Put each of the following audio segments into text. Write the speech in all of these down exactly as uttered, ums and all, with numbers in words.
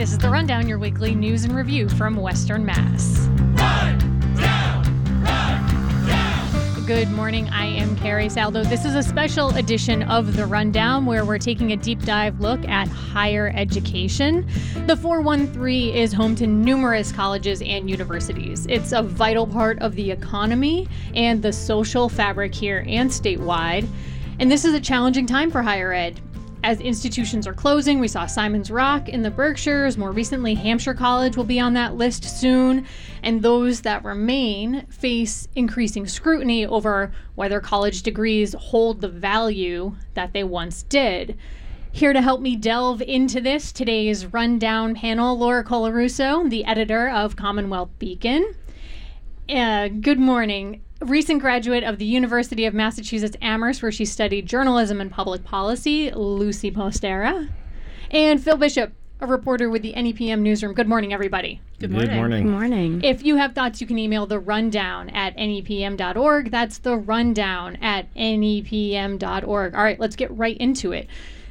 This is The Rundown, your weekly news and review from Western Mass. Run down, run down. Good morning, I am Carrie Saldo. This is a special edition of The Rundown where we're taking a deep dive look at higher education. The four one three is home to numerous colleges and universities. It's a vital part of the economy and the social fabric here and statewide. And this is a challenging time for higher ed. As institutions are closing, we saw Simon's Rock in the Berkshires. More recently, Hampshire College will be on that list soon. And those that remain face increasing scrutiny over whether college degrees hold the value that they once did. Here to help me delve into this, today's Rundown panel, Laura Colarusso, the editor of Commonwealth Beacon. Uh, good morning. Recent graduate of the University of Massachusetts Amherst, where she studied journalism and public policy, Lucy Postera. And Phil Bishop, a reporter with the N E P M Newsroom. Good morning, everybody. Good morning. Good morning. Good morning. If you have thoughts, you can email the rundown at N E P M dot org. That's the rundown at N E P M dot org. All right, let's get right into it.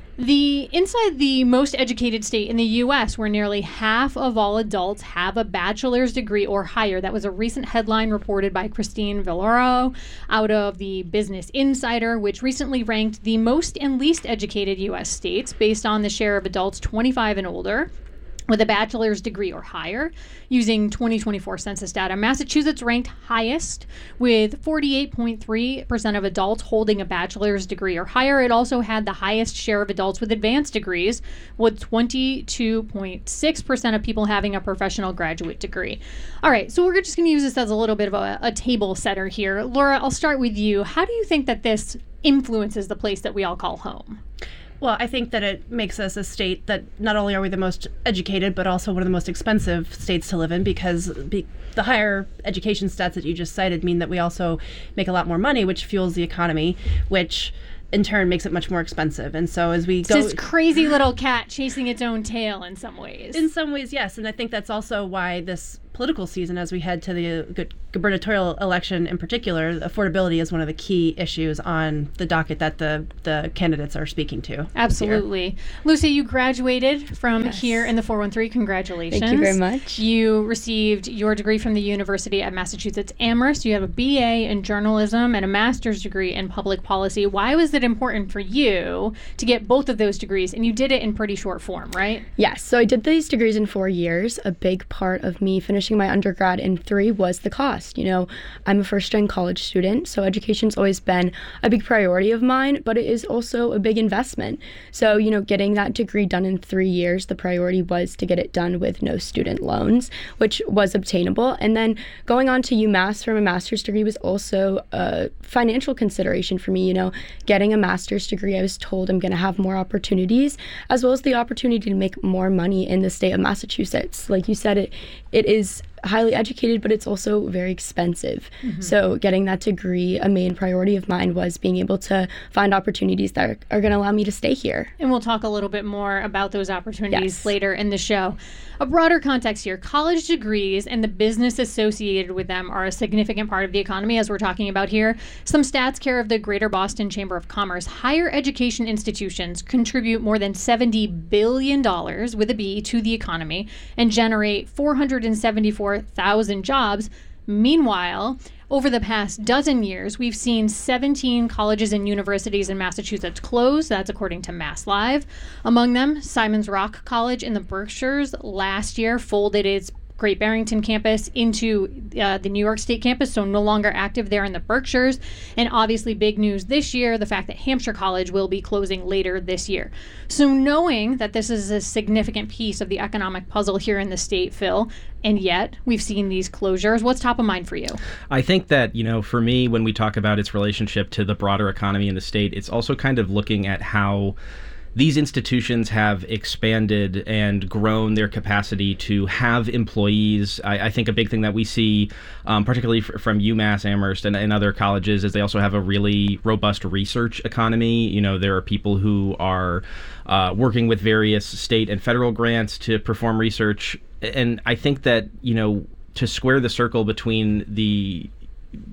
The inside the most educated state in the U S, where nearly half of all adults have a bachelor's degree or higher. That was a recent headline reported by Christine Villoro out of the Business Insider, which recently ranked the most and least educated U S states based on the share of adults twenty-five and older with a bachelor's degree or higher, using twenty twenty-four census data. Massachusetts ranked highest with forty-eight point three percent of adults holding a bachelor's degree or higher. It also had the highest share of adults with advanced degrees, with twenty-two point six percent of people having a professional graduate degree. All right, so we're just going to use this as a little bit of a, a table setter here. Laura, I'll start with you. How do you think that this influences the place that we all call home? Well, I think that it makes us a state that not only are we the most educated, but also one of the most expensive states to live in, because be, the higher education stats that you just cited mean that we also make a lot more money, which fuels the economy, which in turn makes it much more expensive. And so as we It's go... this crazy little cat chasing its own tail in some ways. In some ways, yes. And I think that's also why this political season, as we head to the uh, gubernatorial election in particular, affordability is one of the key issues on the docket that the, the candidates are speaking to. Absolutely. Lucy, you graduated from Yes. here in the four one three. Congratulations. Thank you very much. You received your degree from the University of Massachusetts Amherst. You have a B A in journalism and a master's degree in public policy. Why was it important for you to get both of those degrees? And you did it in pretty short form, right? Yes, so I did these degrees in four years. A big part of me finishing my undergrad in three was the cost. You know, I'm a first-gen college student, so education's always been a big priority of mine, but it is also a big investment. So, you know, getting that degree done in three years, the priority was to get it done with no student loans, which was obtainable. And then going on to UMass from a master's degree was also a financial consideration for me. You know, getting a master's degree, I was told I'm going to have more opportunities, as well as the opportunity to make more money in the state of Massachusetts. Like you said, it it is highly educated, but it's also very expensive. Mm-hmm. So getting that degree, a main priority of mine was being able to find opportunities that are, are going to allow me to stay here. And we'll talk a little bit more about those opportunities Yes. later in the show. A broader context here, college degrees and the business associated with them are a significant part of the economy, as we're talking about here. Some stats care of the Greater Boston Chamber of Commerce. Higher education institutions contribute more than seventy billion dollars with a B to the economy and generate four hundred seventy-four thousand jobs. Meanwhile, over the past dozen years, we've seen seventeen colleges and universities in Massachusetts close. That's according to Mass Live. Among them, Simon's Rock College in the Berkshires last year folded its Great Barrington campus into uh, the New York State campus, so no longer active there in the Berkshires. And obviously big news this year, the fact that Hampshire College will be closing later this year. So knowing that this is a significant piece of the economic puzzle here in the state, Phil, and yet we've seen these closures, what's top of mind for you? I think that, you know, for me, when we talk about its relationship to the broader economy in the state, it's also kind of looking at how these institutions have expanded and grown their capacity to have employees. I, I think a big thing that we see, um, particularly f- from UMass Amherst and, and other colleges, is they also have a really robust research economy. You know, there are people who are uh, working with various state and federal grants to perform research. And I think that, you know, to square the circle between the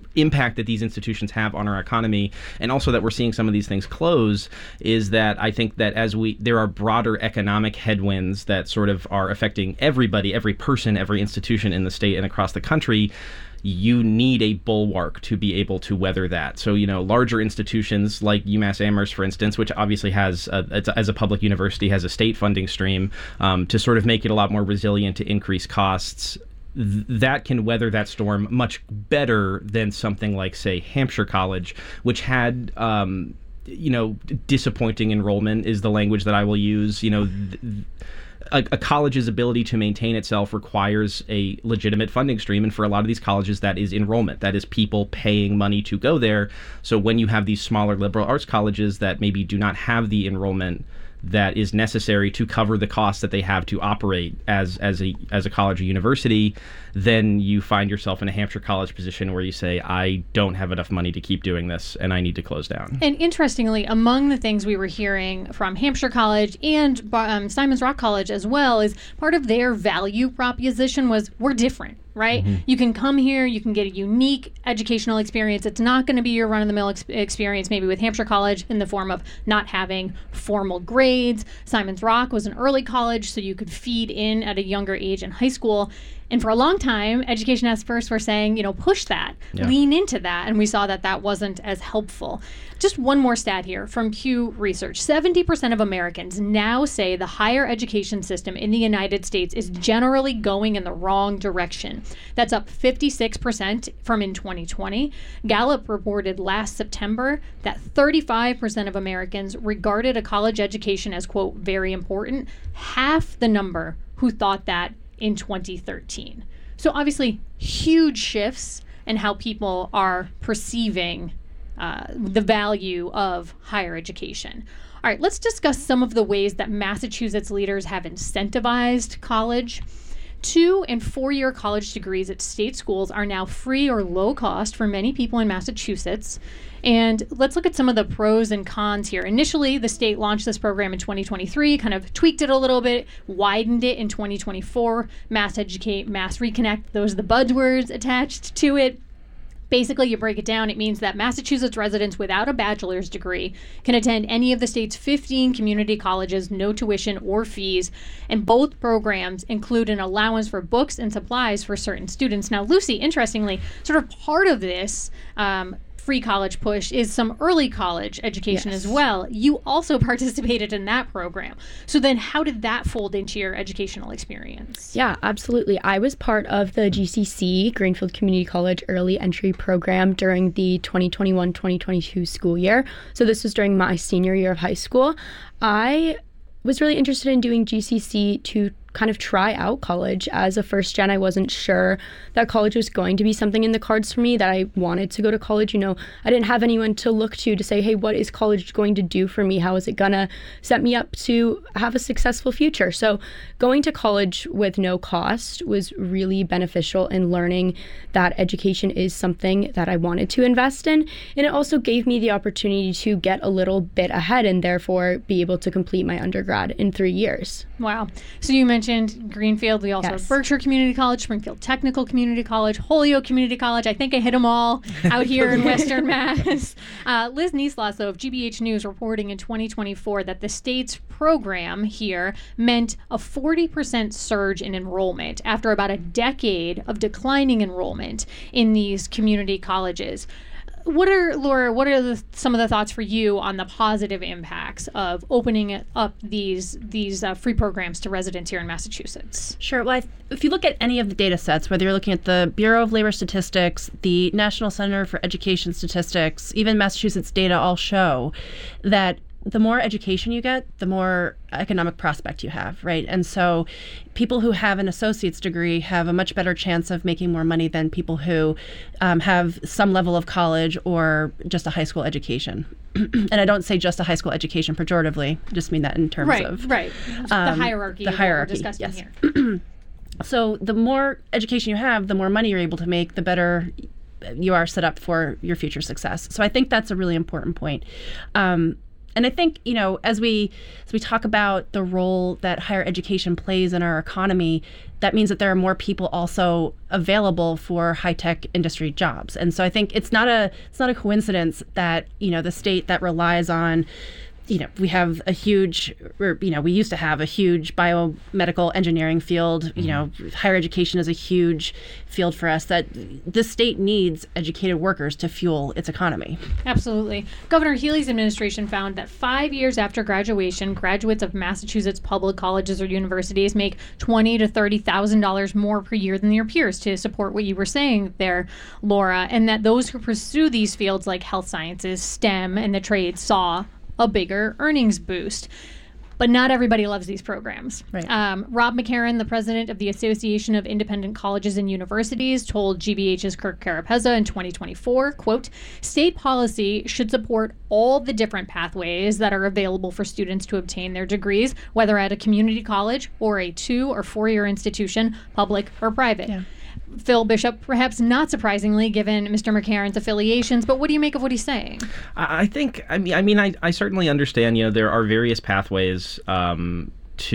impact that these institutions have on our economy, and also that we're seeing some of these things close, is that I think that as we there are broader economic headwinds that sort of are affecting everybody, every person, every institution in the state and across the country. You need a bulwark to be able to weather that. So, you know, larger institutions like UMass Amherst, for instance, which obviously has, a, it's, as a public university, has a state funding stream um, to sort of make it a lot more resilient to increase costs. Th- that can weather that storm much better than something like, say, Hampshire College, which had, um, you know, disappointing enrollment is the language that I will use. You know, th- A, a college's ability to maintain itself requires a legitimate funding stream. And for a lot of these colleges, that is enrollment. That is people paying money to go there. So when you have these smaller liberal arts colleges that maybe do not have the enrollment that is necessary to cover the costs that they have to operate as as a as a college or university, then you find yourself in a Hampshire College position where you say, I don't have enough money to keep doing this and I need to close down. And interestingly, among the things we were hearing from Hampshire College and um, Simon's Rock College as well is part of their value proposition was we're different. Right? Mm-hmm. You can come here, you can get a unique educational experience. It's not going to be your run-of-the-mill ex- experience, maybe with Hampshire College in the form of not having formal grades. Simon's Rock was an early college, so you could feed in at a younger age in high school. And for a long time, Education Ask First were saying, you know, push that, yeah. lean into that. And we saw that that wasn't as helpful. Just one more stat here from Pew Research. seventy percent of Americans now say the higher education system in the United States is generally going in the wrong direction. That's up fifty-six percent from in twenty twenty. Gallup reported last September that thirty-five percent of Americans regarded a college education as, quote, very important. Half the number who thought that in twenty thirteen. So obviously huge shifts in how people are perceiving uh, the value of higher education. All right, let's discuss some of the ways that Massachusetts leaders have incentivized college. Two and four-year college degrees at state schools are now free or low cost for many people in Massachusetts. And let's look at some of the pros and cons here. Initially, the state launched this program in twenty twenty-three, kind of tweaked it a little bit, widened it in twenty twenty-four. Mass Educate, Mass Reconnect, those are the buzzwords attached to it. Basically, you break it down, it means that Massachusetts residents without a bachelor's degree can attend any of the state's fifteen community colleges, no tuition or fees, and both programs include an allowance for books and supplies for certain students. Now, Lucy, interestingly, sort of part of this um, free college push is some early college education yes. as well. You also participated in that program. So then how did that fold into your educational experience? Yeah, absolutely. I was part of the G C C, Greenfield Community College Early Entry Program during the twenty twenty-one twenty twenty-two school year. So this was during my senior year of high school. I was really interested in doing G C C to kind of try out college. As a first gen, I wasn't sure that college was going to be something in the cards for me, that I wanted to go to college. You know, I didn't have anyone to look to to say, hey, what is college going to do for me? How is it gonna set me up to have a successful future? So going to college with no cost was really beneficial in learning that education is something that I wanted to invest in. And it also gave me the opportunity to get a little bit ahead and therefore be able to complete my undergrad in three years. Wow. So you mentioned Greenfield. We also yes. have Berkshire Community College, Springfield Technical Community College, Holyoke Community College. I think I hit them all out here in Western Mass. Uh, Liz Neesloss, though, of G B H News, reporting in twenty twenty-four that the state's program here meant a forty percent surge in enrollment after about a decade of declining enrollment in these community colleges. What are, Laura, what are the, some of the thoughts for you on the positive impacts of opening up these these uh, free programs to residents here in Massachusetts? Sure. Well, I, if you look at any of the data sets, whether you're looking at the Bureau of Labor Statistics, the National Center for Education Statistics, even Massachusetts data all show that the more education you get, the more economic prospect you have, right? And so people who have an associate's degree have a much better chance of making more money than people who um, have some level of college or just a high school education. And I don't say just a high school education pejoratively, I just mean that in terms right, of... Right, right. Um, the hierarchy. The hierarchy, we're discussing yes. here. So the more education you have, the more money you're able to make, the better you are set up for your future success. So I think that's a really important point. Um, And I think, you know, as we as we talk about the role that higher education plays in our economy, that means that there are more people also available for high-tech industry jobs. And so I think it's not a it's not a coincidence that, you know, the state that relies on, you know, we have a huge, or, you know, we used to have a huge biomedical engineering field. You know, higher education is a huge field for us, that the state needs educated workers to fuel its economy. Absolutely. Governor Healey's administration found that five years after graduation, graduates of Massachusetts public colleges or universities make twenty to thirty thousand dollars more per year than their peers, to support what you were saying there, Laura, and that those who pursue these fields like health sciences, STEM, and the trades saw a bigger earnings boost. But not everybody loves these programs. Right. Um, Rob McCarron, the president of the Association of Independent Colleges and Universities, told G B H's Kirk Carapezza in twenty twenty-four, quote, "State policy should support all the different pathways that are available for students to obtain their degrees, whether at a community college or a two or four-year institution, public or private." Yeah. Phil Bishop, perhaps not surprisingly, given Mister McCarron's affiliations, but what do you make of what he's saying? I think, I mean, I mean, I, I certainly understand, you know, there are various pathways um,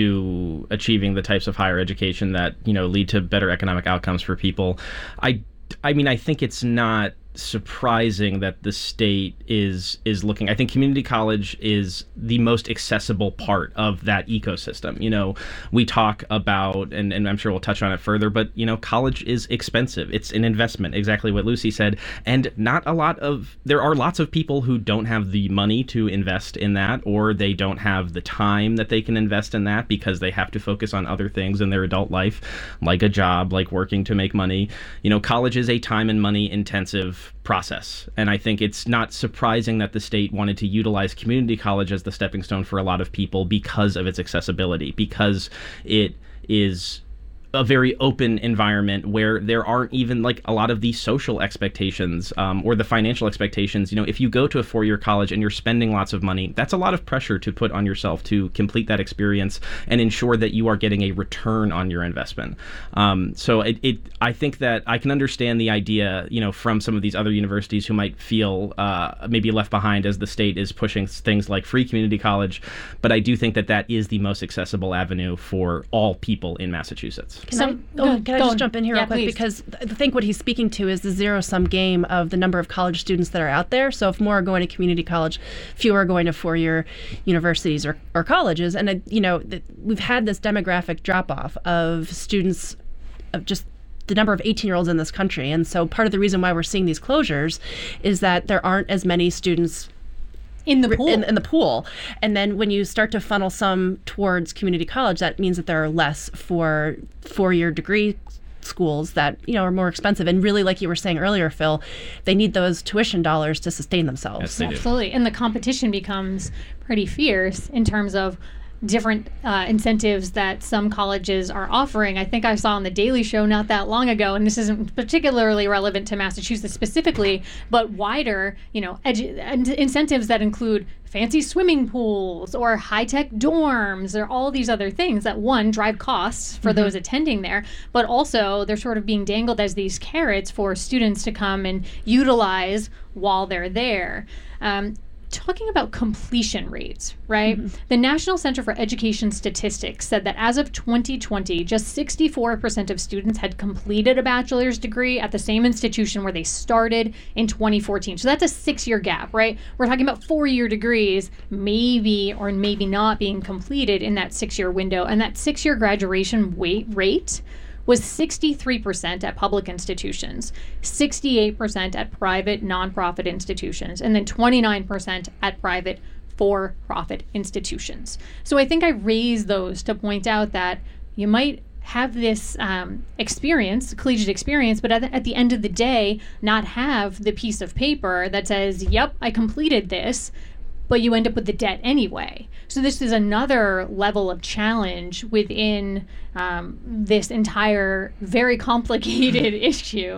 to achieving the types of higher education that, you know, lead to better economic outcomes for people. I, I mean, I think it's not surprising that the state is is looking. I think community college is the most accessible part of that ecosystem. You know, we talk about, and, and I'm sure we'll touch on it further, but, you know, college is expensive. It's an investment, exactly what Lucy said. And not a lot of, there are lots of people who don't have the money to invest in that, or they don't have the time that they can invest in that because they have to focus on other things in their adult life, like a job, like working to make money. You know, college is a time and money intensive process. And I think it's not surprising that the state wanted to utilize community college as the stepping stone for a lot of people because of its accessibility, because it is a very open environment where there aren't even like a lot of the social expectations um, or the financial expectations. You know, if you go to a four-year college and you're spending lots of money, that's a lot of pressure to put on yourself to complete that experience and ensure that you are getting a return on your investment. Um, so it, it, I think that I can understand the idea, you know, from some of these other universities who might feel uh, maybe left behind as the state is pushing things like free community college. But I do think that that is the most accessible avenue for all people in Massachusetts. Can So, I, go- oh, can I go just on. jump in here Yeah, real quick? please. Because I think what he's speaking to is the zero-sum game of the number of college students that are out there. So if more are going to community college, fewer are going to four-year universities or, or colleges. And, uh, you know, th- we've had this demographic drop-off of students, of just the number of eighteen-year-olds in this country. And so part of the reason why we're seeing these closures is that there aren't as many students In the pool. In, in the pool. And then when you start to funnel some towards community college, that means that there are less for four-year degree schools that, you know, are more expensive. And really, like you were saying earlier, Phil, they need those tuition dollars to sustain themselves. Yes, they do. Absolutely. And the competition becomes pretty fierce in terms of different uh, incentives that some colleges are offering. I think I saw on the Daily Show not that long ago, and this isn't particularly relevant to Massachusetts specifically, but wider, you know, edu- incentives that include fancy swimming pools or high-tech dorms or all these other things that, one, drive costs for mm-hmm. those attending there, but also they're sort of being dangled as these carrots for students to come and utilize while they're there. Um, Talking about completion rates, right? Mm-hmm. The National Center for Education Statistics said that as of twenty twenty, just sixty-four percent of students had completed a bachelor's degree at the same institution where they started in twenty fourteen. So that's a six-year gap, right? We're talking about four-year degrees maybe or maybe not being completed in that six-year window. And that six-year graduation wait rate was sixty-three percent at public institutions, sixty-eight percent at private nonprofit institutions, and then twenty-nine percent at private for-profit institutions. So I think I raise those to point out that you might have this um, experience, collegiate experience, but at the, at the end of the day, not have the piece of paper that says, yep, I completed this, but you end up with the debt anyway. So this is another level of challenge within um, this entire very complicated issue.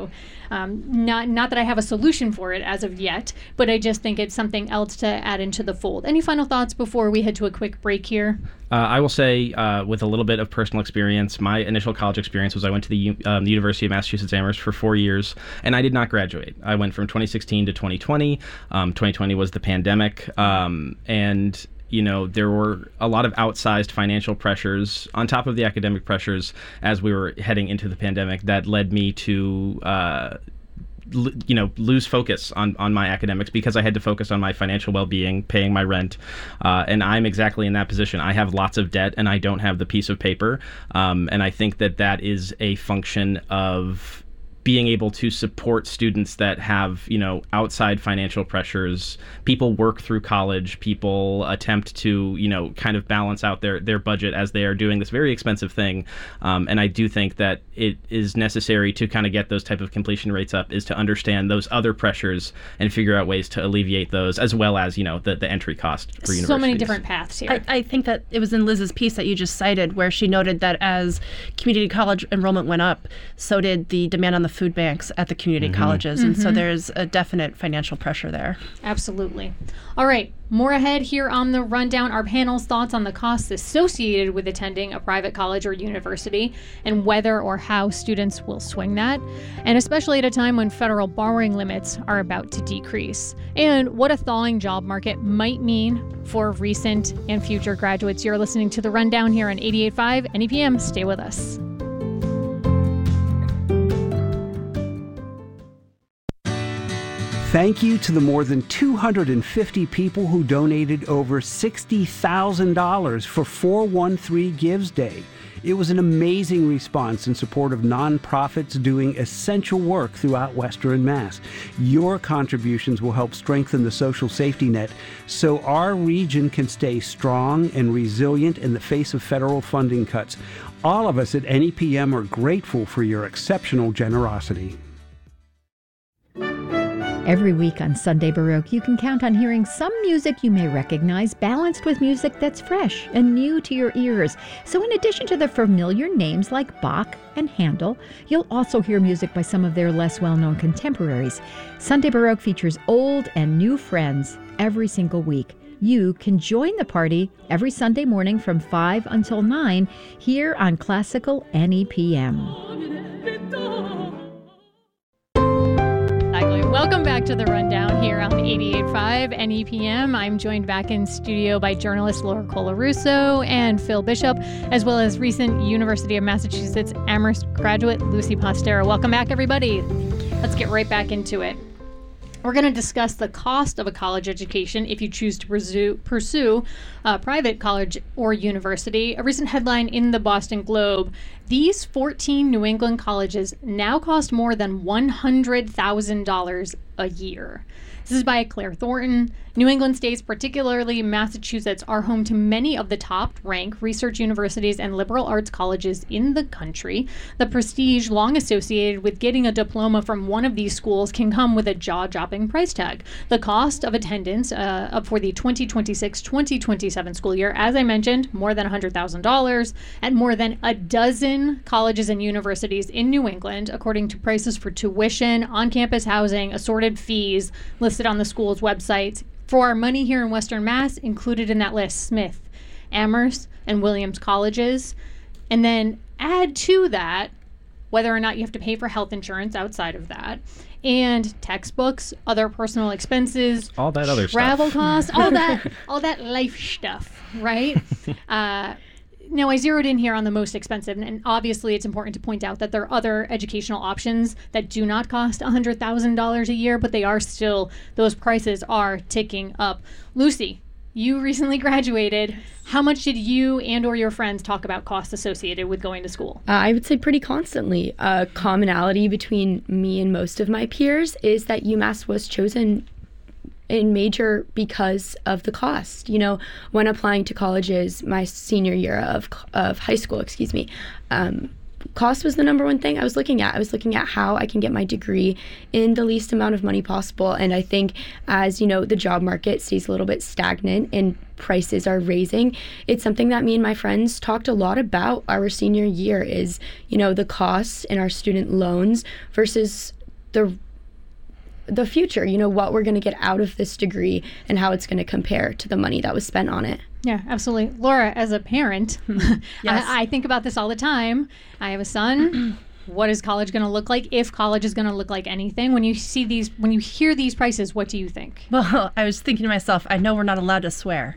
Um, not not that I have a solution for it as of yet, but I just think it's something else to add into the fold. Any final thoughts before we head to a quick break here? Uh, I will say, uh, with a little bit of personal experience, my initial college experience was I went to the, U- um, the University of Massachusetts Amherst for four years, and I did not graduate. I went from twenty sixteen to twenty twenty. Um, twenty twenty was the pandemic, um, and you know, there were a lot of outsized financial pressures on top of the academic pressures as we were heading into the pandemic that led me to uh, you know, lose focus on, on my academics because I had to focus on my financial well-being, paying my rent. Uh, and I'm exactly in that position. I have lots of debt and I don't have the piece of paper. Um, and I think that that is a function of being able to support students that have, you know, outside financial pressures. People work through college. People attempt to, you know, kind of balance out their, their budget as they are doing this very expensive thing. Um, and I do think that it is necessary to kind of get those type of completion rates up is to understand those other pressures and figure out ways to alleviate those, as well as, you know, the, the entry cost for universities. So many different paths here. I, I think that it was in Liz's piece that you just cited where she noted that as community college enrollment went up, so did the demand on the food banks at the community mm-hmm. colleges. And mm-hmm. so there's a definite financial pressure there. Absolutely. All right. More ahead here on the rundown, our panel's thoughts on the costs associated with attending a private college or university and whether or how students will swing that, and especially at a time when federal borrowing limits are about to decrease, and what a thawing job market might mean for recent and future graduates. You're listening to The Rundown here on eighty-eight point five N E P M. Stay with us. Thank you to the more than two hundred fifty people who donated over sixty thousand dollars for four one three Gives Day. It was an amazing response in support of nonprofits doing essential work throughout Western Mass. Your contributions will help strengthen the social safety net so our region can stay strong and resilient in the face of federal funding cuts. All of us at N E P M are grateful for your exceptional generosity. Every week on Sunday Baroque, you can count on hearing some music you may recognize balanced with music that's fresh and new to your ears. So in addition to the familiar names like Bach and Handel, you'll also hear music by some of their less well-known contemporaries. Sunday Baroque features old and new friends every single week. You can join the party every Sunday morning from five until nine here on Classical N E P M. Welcome back to The Rundown here on eighty-eight point five N E P M. I'm joined back in studio by journalist Laura Colarusso and Phil Bishop, as well as recent University of Massachusetts Amherst graduate Lucy Postera. Welcome back, everybody. Let's get right back into it. We're going to discuss the cost of a college education if you choose to pursue, pursue a private college or university. A recent headline in the Boston Globe: these fourteen New England colleges now cost more than one hundred thousand dollars a year. This is by Claire Thornton. New England states, particularly Massachusetts, are home to many of the top-ranked research universities and liberal arts colleges in the country. The prestige long associated with getting a diploma from one of these schools can come with a jaw-dropping price tag. The cost of attendance uh, up for the twenty twenty-six twenty twenty-seven school year, as I mentioned, more than one hundred thousand dollars at more than a dozen colleges and universities in New England, according to prices for tuition, on-campus housing, assorted fees listed on the school's websites. For our money here in Western Mass, included in that list, Smith, Amherst, and Williams colleges. And then add to that whether or not you have to pay for health insurance outside of that, and textbooks, other personal expenses, all that other travel stuff. costs, all that, all that life stuff, right? uh, Now, I zeroed in here on the most expensive, and obviously it's important to point out that there are other educational options that do not cost one hundred thousand dollars a year, but they are still, those prices are ticking up. Lucy, you recently graduated. How much did you and or your friends talk about costs associated with going to school? Uh, I would say pretty constantly. A commonality between me and most of my peers is that UMass was chosen in major because of the cost. You know, when applying to colleges my senior year of of high school, excuse me, um, cost was the number one thing I was looking at. I was looking at how I can get my degree in the least amount of money possible. And I think as, you know, the job market stays a little bit stagnant and prices are raising, it's something that me and my friends talked a lot about our senior year is, you know, the costs in our student loans versus the the future, you know, what we're going to get out of this degree and how it's going to compare to the money that was spent on it. Yeah, absolutely. Laura, as a parent, Yes. I, I think about this all the time. I have a son. What is college going to look like? If college is going to look like anything, when you see these, when you hear these prices, what do you think? Well, I was thinking to myself, I know we're not allowed to swear.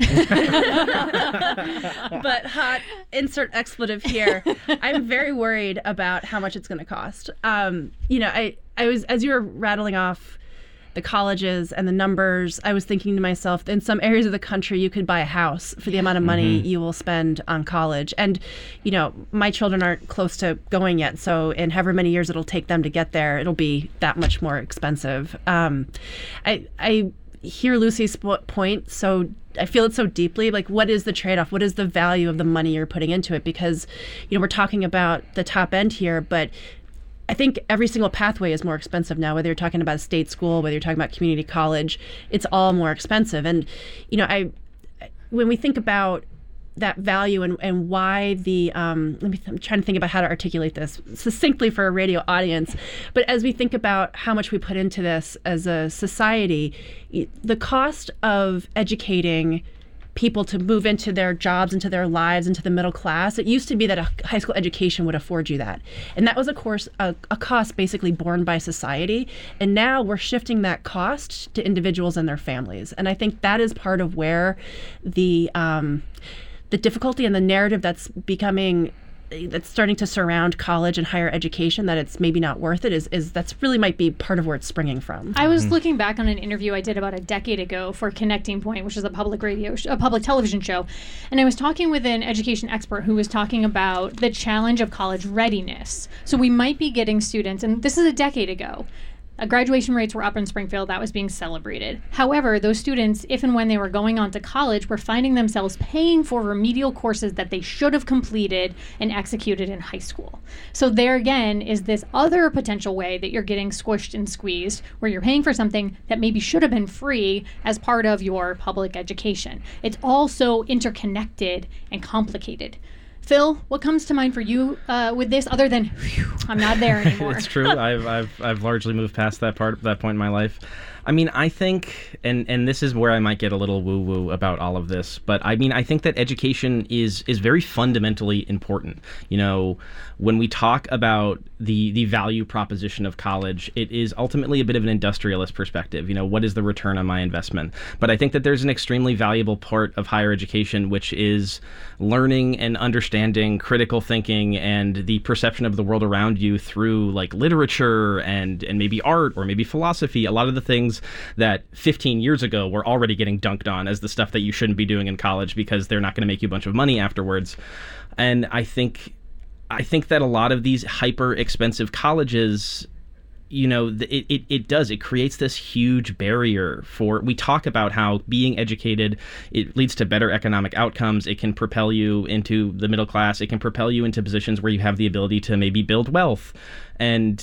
But hot, insert expletive here. I'm very worried about how much it's going to cost. Um, you know, I, I was, as you were rattling off the colleges and the numbers, I was thinking to myself, in some areas of the country, you could buy a house for the amount of money mm-hmm. you will spend on college. And, you know, my children aren't close to going yet. So in however many years it'll take them to get there, it'll be that much more expensive. Um, I, I hear Lucy's point. So I feel it so deeply. Like, what is the trade-off? What is the value of the money you're putting into it? Because, you know, we're talking about the top end here, but I think every single pathway is more expensive now, whether you're talking about a state school, whether you're talking about community college, it's all more expensive. And, you know, I, when we think about that value and, and why the, um, let me, I'm trying to think about how to articulate this succinctly for a radio audience. But as we think about how much we put into this as a society, the cost of educating people to move into their jobs, into their lives, into the middle class. It used to be that a high school education would afford you that. And that was, of course, a, a cost basically borne by society. And now we're shifting that cost to individuals and their families. And I think that is part of where the um, the difficulty and the narrative that's becoming that's starting to surround college and higher education, that it's maybe not worth it, is is that's really might be part of where it's springing from. I was mm-hmm. looking back on an interview I did about a decade ago for Connecting Point, which is a public radio, sh- a public television show, and I was talking with an education expert who was talking about the challenge of college readiness. So we might be getting students, and this is a decade ago. Uh, graduation rates were up in Springfield. That was being celebrated. However, those students, if and when they were going on to college, were finding themselves paying for remedial courses that they should have completed and executed in high school. So there again is this other potential way that you're getting squished and squeezed, where you're paying for something that maybe should have been free as part of your public education. It's all so interconnected and complicated. Phil, what comes to mind for you uh, with this, other than whew, I'm not there anymore? It's true. I've I've I've largely moved past that part, that point in my life. I mean, I think, and and this is where I might get a little woo-woo about all of this, but I mean, I think that education is is very fundamentally important. You know, when we talk about the the value proposition of college, it is ultimately a bit of an industrialist perspective. You know, what is the return on my investment? But I think that there's an extremely valuable part of higher education, which is learning and understanding critical thinking and the perception of the world around you through like literature and and maybe art or maybe philosophy. A lot of the things that fifteen years ago were already getting dunked on as the stuff that you shouldn't be doing in college because they're not going to make you a bunch of money afterwards. And I think I think that a lot of these hyper expensive colleges, you know, it, it, it does. It creates this huge barrier for, we talk about how being educated, it leads to better economic outcomes. It can propel you into the middle class. It can propel you into positions where you have the ability to maybe build wealth. And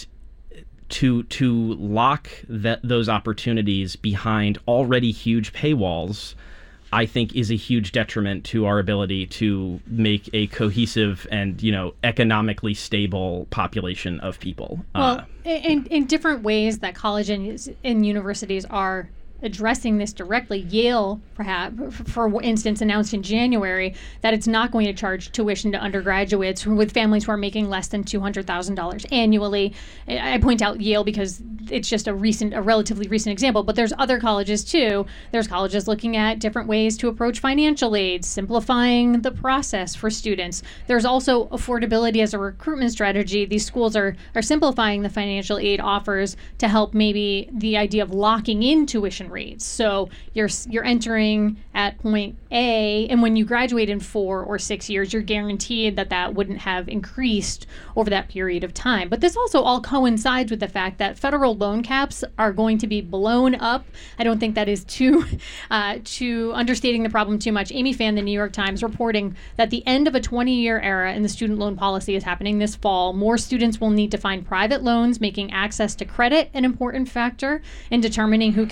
to to lock that those opportunities behind already huge paywalls, I think is a huge detriment to our ability to make a cohesive and, you know, economically stable population of people. Well, uh, in, in different ways that college and, and universities are addressing this directly. Yale, perhaps, for instance, announced in January that it's not going to charge tuition to undergraduates with families who are making less than two hundred thousand dollars annually. I point out Yale because it's just a recent, a relatively recent example, but there's other colleges too. There's colleges looking at different ways to approach financial aid, simplifying the process for students. There's also affordability as a recruitment strategy. These schools are, are simplifying the financial aid offers to help maybe the idea of locking in tuition rates. So you're you're entering at point A, and when you graduate in four or six years, you're guaranteed that that wouldn't have increased over that period of time. But this also all coincides with the fact that federal loan caps are going to be blown up. I don't think that is too uh, too understating the problem too much. Amy Fan, the New York Times, reporting that the end of a twenty-year era in the student loan policy is happening this fall. More students will need to find private loans, making access to credit an important factor in determining who can afford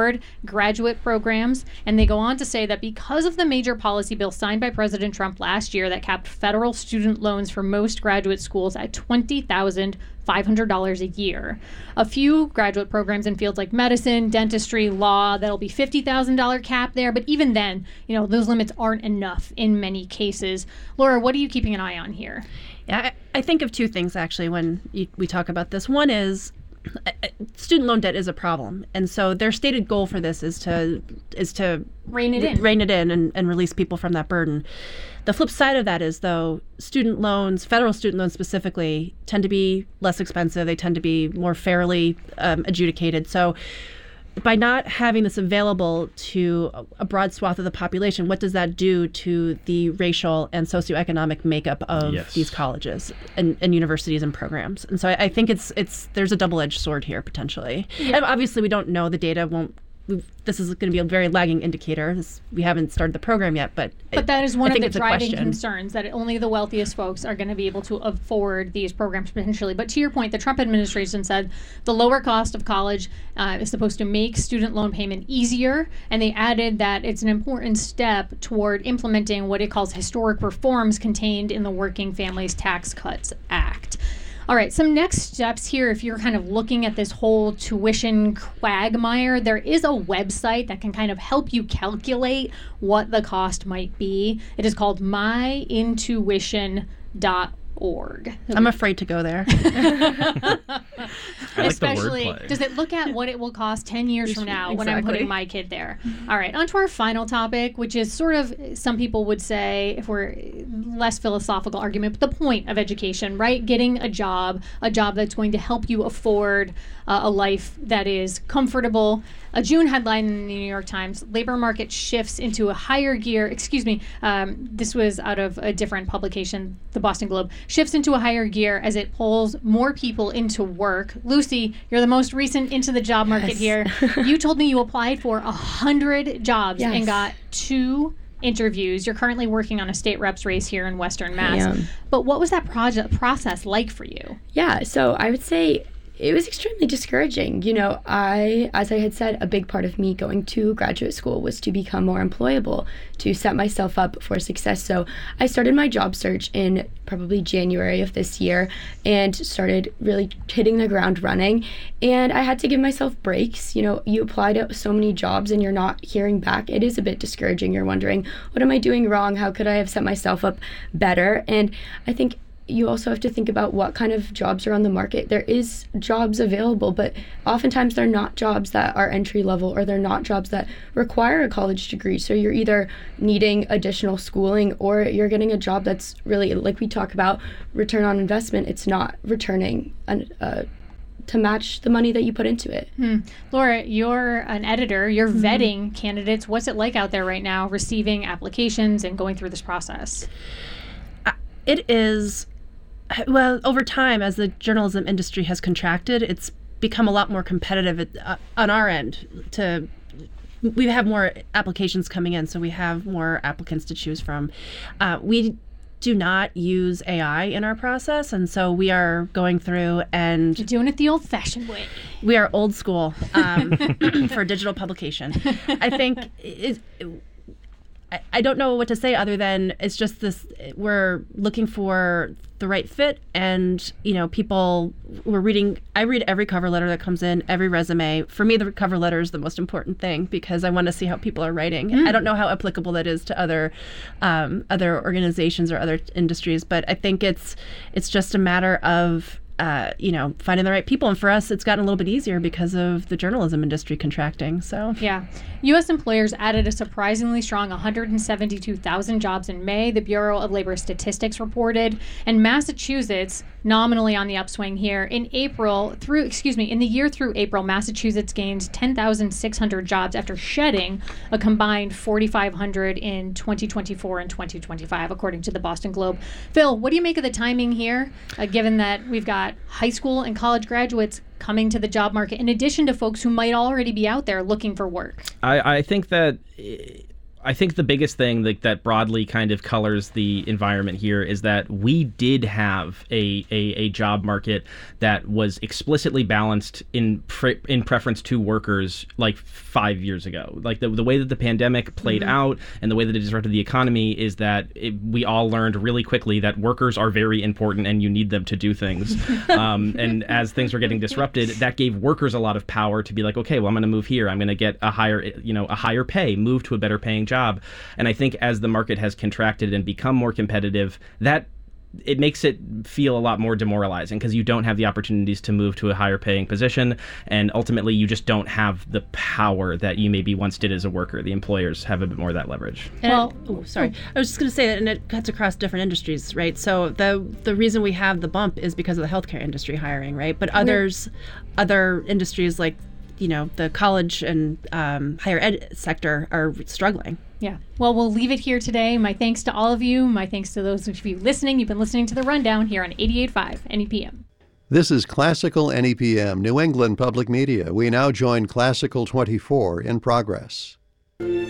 afford graduate programs. And they go on to say that because of the major policy bill signed by President Trump last year that capped federal student loans for most graduate schools at twenty thousand five hundred dollars a year. A few graduate programs in fields like medicine, dentistry, law, that'll be fifty thousand dollars cap there. But even then, you know, those limits aren't enough in many cases. Laura, what are you keeping an eye on here? Yeah, I, I think of two things actually when you, we talk about this. One is uh, student loan debt is a problem, and so their stated goal for this is to is to rein it in, rein it in, and, and release people from that burden. The flip side of that is, though, student loans, federal student loans specifically, tend to be less expensive. They tend to be more fairly um, adjudicated. So by not having this available to a broad swath of the population, what does that do to the racial and socioeconomic makeup of yes. these colleges and, and universities and programs? And so I, I think it's it's there's a double-edged sword here potentially. Yeah. And obviously, we don't know. The data won't. We've, this is going to be a very lagging indicator. This, we haven't started the program yet, but but it, that is one I of think the driving concerns, that only the wealthiest folks are going to be able to afford these programs potentially. But to your point, the Trump administration said the lower cost of college uh, is supposed to make student loan payment easier, and they added that it's an important step toward implementing what it calls historic reforms contained in the Working Families Tax Cuts Act. All right, some next steps here, if you're kind of looking at this whole tuition quagmire, there is a website that can kind of help you calculate what the cost might be. It is called my intuition dot org. I'm afraid to go there. I like Especially, the wordplay. does it look at what it will cost ten years from now when I'm Exactly. putting my kid there? All right, on to our final topic, which is sort of, some people would say, if we're less philosophical argument, but the point of education, right? Getting a job, a job that's going to help you afford uh, a life that is comfortable. A June headline in the New York Times, labor market shifts into a higher gear, excuse me, um, this was out of a different publication, the Boston Globe, shifts into a higher gear as it pulls more people into work. Lucy, you're the most recent into the job market Yes. here. You told me you applied for a hundred jobs Yes. and got two interviews. You're currently working on a state reps race here in Western Mass. I am. But what was that project process like for you? Yeah, so I would say it was extremely discouraging. You know, I, as I had said, a big part of me going to graduate school was to become more employable, to set myself up for success. So I started my job search in probably January of this year and started really hitting the ground running. And I had to give myself breaks. You know, you apply to so many jobs and you're not hearing back. It is a bit discouraging. You're wondering, what am I doing wrong? How could I have set myself up better? And I think you also have to think about what kind of jobs are on the market. There is jobs available, but oftentimes they're not jobs that are entry level, or they're not jobs that require a college degree. So you're either needing additional schooling, or you're getting a job that's really, like we talk about, return on investment. It's not returning an, uh, to match the money that you put into it. Hmm. Laura, you're an editor. You're mm-hmm. vetting candidates. What's it like out there right now, receiving applications and going through this process? Uh, it is... Well, over time, as the journalism industry has contracted, it's become a lot more competitive at, uh, on our end. To we have more applications coming in, so we have more applicants to choose from. Uh, we do not use A I in our process, and so we are going through and You're doing it the old-fashioned way. We are old school um, for digital publication. I think it, it, I, I don't know what to say other than it's just this. We're looking for the right fit, and you know, people. We're reading. I read every cover letter that comes in, every resume. For me, the cover letter is the most important thing because I want to see how people are writing. Mm. I don't know how applicable that is to other um, other organizations or other industries, but I think it's it's just a matter of. Uh, you know, finding the right people. And for us, it's gotten a little bit easier because of the journalism industry contracting. So yeah. U S employers added a surprisingly strong one hundred seventy-two thousand jobs in May, the Bureau of Labor Statistics reported. And Massachusetts, nominally on the upswing here, in April, through, excuse me, in the year through April, Massachusetts gained ten thousand six hundred jobs after shedding a combined four thousand five hundred in twenty twenty-four and twenty twenty-five, according to the Boston Globe. Phil, what do you make of the timing here, uh, given that we've got high school and college graduates coming to the job market, in addition to folks who might already be out there looking for work? I, I think that I think the biggest thing that, that broadly kind of colors the environment here is that we did have a, a, a job market that was explicitly balanced in pre, in preference to workers like five years ago. Like the, the way that the pandemic played mm-hmm. out and the way that it disrupted the economy is that it, we all learned really quickly that workers are very important and you need them to do things. um, and as things were getting disrupted, that gave workers a lot of power to be like, okay, well, I'm going to move here. I'm going to get a higher, you know, a higher pay, move to a better paying job. Job. And I think as the market has contracted and become more competitive, that it makes it feel a lot more demoralizing because you don't have the opportunities to move to a higher paying position. And ultimately, you just don't have the power that you maybe once did as a worker. The employers have a bit more of that leverage. And well, it, oh, sorry. Oh. I was just going to say that, and it cuts across different industries, right? So the the reason we have the bump is because of the healthcare industry hiring, right? But others, We're, other industries like, you know, the college and um, higher ed sector are struggling. Yeah. Well, we'll leave it here today. My thanks to all of you. My thanks to those of you listening. You've been listening to The Rundown here on eighty-eight point five N E P M. This is Classical N E P M, New England Public Media. We now join Classical twenty-four in progress.